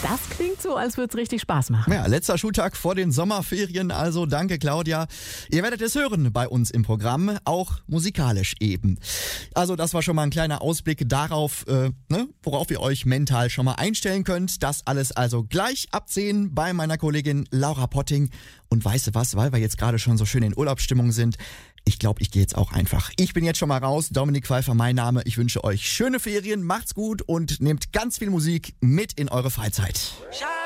Das klingt so, als würde es richtig Spaß machen. Ja, letzter Schultag vor den Sommerferien, also danke Claudia. Ihr werdet es hören bei uns im Programm, auch musikalisch eben. Also das war schon mal ein kleiner Ausblick darauf, worauf ihr euch mental schon mal einstellen könnt. Das alles also gleich ab 10 bei meiner Kollegin Laura Potting. Und weißt du was, weil wir jetzt gerade schon so schön in Urlaubsstimmung sind, ich glaube, ich gehe jetzt auch einfach. Ich bin jetzt schon mal raus. Dominik Pfeiffer, mein Name. Ich wünsche euch schöne Ferien, macht's gut und nehmt ganz viel Musik mit in eure Freizeit.